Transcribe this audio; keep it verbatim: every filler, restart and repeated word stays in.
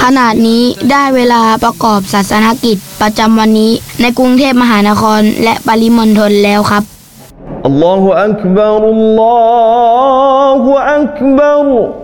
ขณะนี้ได้เวลาประกอบศาสนกิจประจำวันนี้ในกรุงเทพมหานครและปริมณฑลแล้วครับอัลลอฮฺอักบัร อัลลอฮฺอักบัร